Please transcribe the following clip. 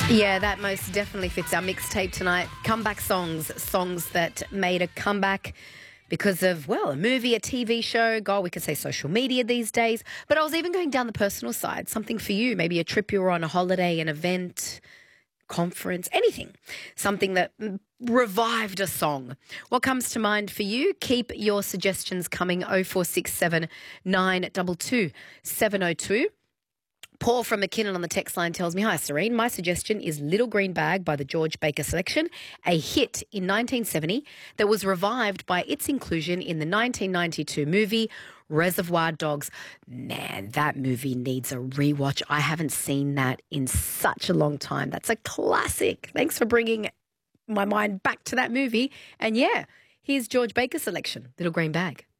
Yeah, that most definitely fits our mixtape tonight. Comeback songs, songs that made a comeback because of, well, a movie, a TV show, God, we could say social media these days. But I was even going down the personal side, something for you, maybe a trip you were on, a holiday, an event, conference, anything, something that revived a song. What comes to mind for you? Keep your suggestions coming. 0467 922 702. Paul from McKinnon on the text line tells me, hi, Serene. My suggestion is Little Green Bag by the George Baker Selection, a hit in 1970 that was revived by its inclusion in the 1992 movie Reservoir Dogs. Man, that movie needs a rewatch. I haven't seen that in such a long time. That's a classic. Thanks for bringing my mind back to that movie. And yeah, here's George Baker Selection, Little Green Bag.